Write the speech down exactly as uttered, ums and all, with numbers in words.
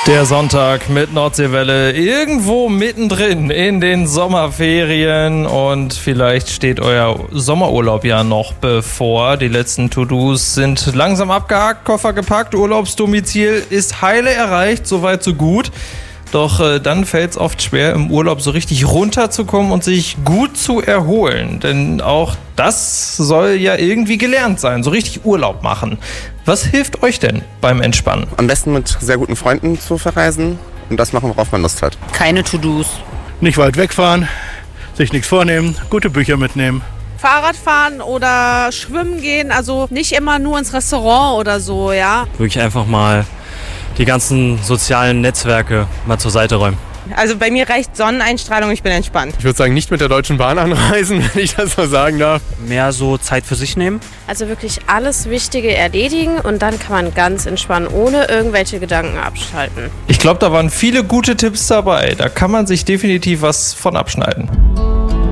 Der Sonntag mit Nordseewelle, irgendwo mittendrin in den Sommerferien, und vielleicht steht euer Sommerurlaub ja noch bevor. Die letzten To-Dos sind langsam abgehakt, Koffer gepackt, Urlaubsdomizil ist heile erreicht, soweit so gut. Doch äh, dann fällt es oft schwer, im Urlaub so richtig runterzukommen und sich gut zu erholen. Denn auch das soll ja irgendwie gelernt sein, so richtig Urlaub machen. Was hilft euch denn beim Entspannen? Am besten mit sehr guten Freunden zu verreisen und das machen, worauf man Lust hat. Keine To-Dos. Nicht weit wegfahren, sich nichts vornehmen, gute Bücher mitnehmen. Fahrrad fahren oder schwimmen gehen, also nicht immer nur ins Restaurant oder so, ja. Wirklich einfach mal die ganzen sozialen Netzwerke mal zur Seite räumen. Also bei mir reicht Sonneneinstrahlung, ich bin entspannt. Ich würde sagen, nicht mit der Deutschen Bahn anreisen, wenn ich das so sagen darf. Mehr so Zeit für sich nehmen. Also wirklich alles Wichtige erledigen und dann kann man ganz entspannen, ohne irgendwelche Gedanken abschalten. Ich glaube, da waren viele gute Tipps dabei. Da kann man sich definitiv was von abschneiden.